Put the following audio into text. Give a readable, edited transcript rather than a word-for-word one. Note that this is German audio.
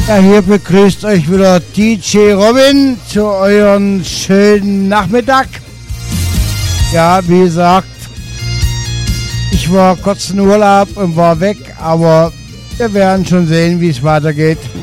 Ja, hier begrüßt euch wieder DJ Robin zu euren schönen Nachmittag. Ja, wie gesagt, ich war kurz in Urlaub und war weg, aber wir werden schon sehen, wie es weitergeht.